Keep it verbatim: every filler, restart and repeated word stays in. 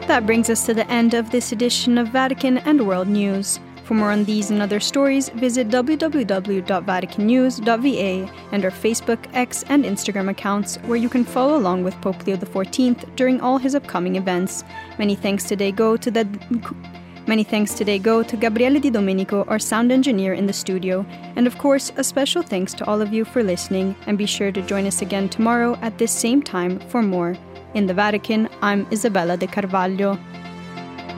That brings us to the end of this edition of Vatican and World News. For more on these and other stories, visit w w w dot vatican news dot v a and our Facebook, X, and Instagram accounts, where you can follow along with Pope Leo the fourteenth during all his upcoming events. Many thanks today go to the... Many thanks today go to Gabriele Di Domenico, our sound engineer in the studio, and of course, a special thanks to all of you for listening, and be sure to join us again tomorrow at this same time for more. In the Vatican, I'm Isabella De Carvalho.